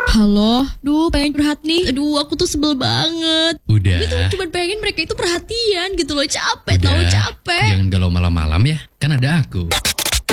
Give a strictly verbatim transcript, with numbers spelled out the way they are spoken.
Halo, duh pengen curhat nih. Aduh aku tuh sebel banget. Udah. Gue tuh cuma pengen mereka itu perhatian gitu loh. Capek Udah. tau capek. Jangan galau malam-malam ya. Kan ada aku.